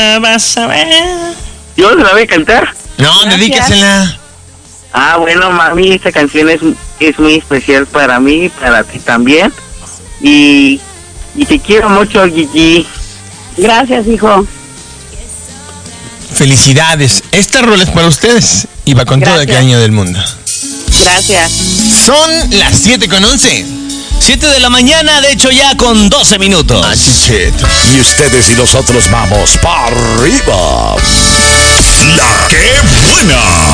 vas a ver. ¿Yo se la voy a cantar? No, Gracias. dedícasela. Bueno, mami, esta canción es muy especial para mí, para ti también. Y te quiero mucho, Gigi. Gracias, hijo. Felicidades. Esta rola es para ustedes. Y va con todo el Gracias. cariño del mundo. Gracias. Son las 7:11. 7 de la mañana, de hecho ya con 12 minutos. Chicheto. Y ustedes y nosotros vamos para arriba. La que buena.